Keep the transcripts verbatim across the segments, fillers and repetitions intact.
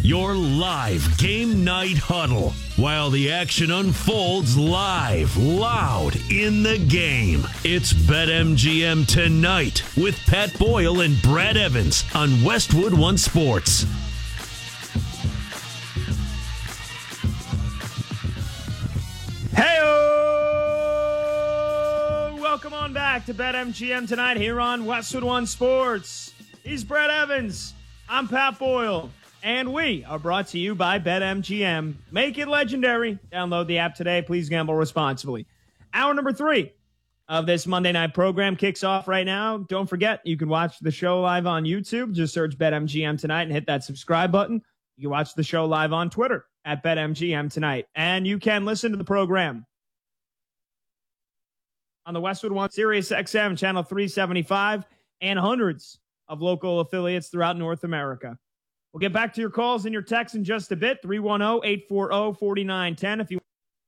your live game night huddle while the action unfolds live, loud in the game. It's BetMGM Tonight with Pat Boyle and Brad Evans on Westwood One Sports. Hey-o! Welcome on back to BetMGM Tonight here on Westwood One Sports. He's Brad Evans. I'm Pat Boyle. And we are brought to you by BetMGM. Make it legendary. Download the app today. Please gamble responsibly. Hour number three of this Monday night program kicks off right now. Don't forget, you can watch the show live on YouTube. Just search BetMGM Tonight and hit that subscribe button. You can watch the show live on Twitter at BetMGM Tonight. And you can listen to the program on the Westwood One, Sirius X M, channel three seventy-five, and hundreds of local affiliates throughout North America. We'll get back to your calls and your texts in just a bit. three one zero, eight four zero, four nine one zero if you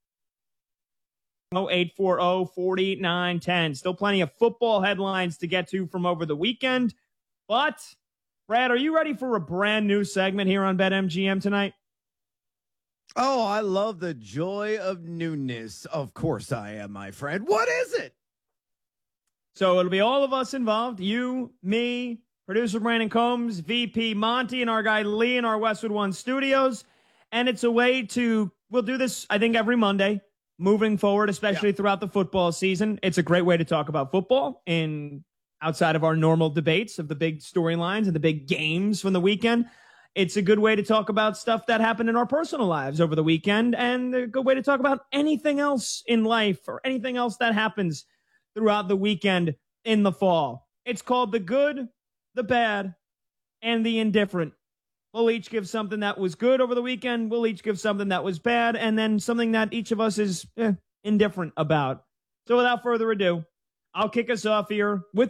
eight four zero, four nine one zero. Still plenty of football headlines to get to from over the weekend. But, Brad, are you ready for a brand new segment here on BetMGM Tonight? Oh, I love the joy of newness. Of course I am, my friend. What is it? So it'll be all of us involved. You, me, producer Brandon Combs, V P Monty, and our guy Lee in our Westwood One studios. And it's a way to, we'll do this, I think, every Monday moving forward, especially yeah. throughout the football season. It's a great way to talk about football in outside of our normal debates of the big storylines and the big games from the weekend. It's a good way to talk about stuff that happened in our personal lives over the weekend, and a good way to talk about anything else in life or anything else that happens throughout the weekend in the fall. It's called The Good, The Bad, and The Indifferent. We'll each give something that was good over the weekend. We'll each give something that was bad, and then something that each of us is eh, indifferent about. So without further ado, I'll kick us off here with